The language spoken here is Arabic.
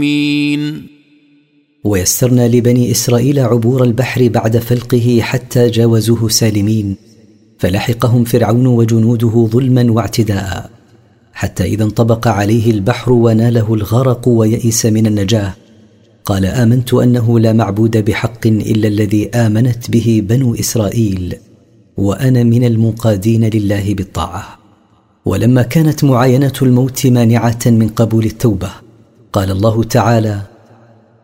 ويسرنا لبني إسرائيل عبور البحر بعد فلقه حتى جاوزوه سالمين، فلحقهم فرعون وجنوده ظلما واعتداء، حتى إذا انطبق عليه البحر وناله الغرق ويئس من النجاة قال: آمنت أنه لا معبود بحق إلا الذي آمنت به بنو إسرائيل، وأنا من المنقادين لله بالطاعة. ولما كانت معاينة الموت مانعة من قبول التوبة قال الله تعالى: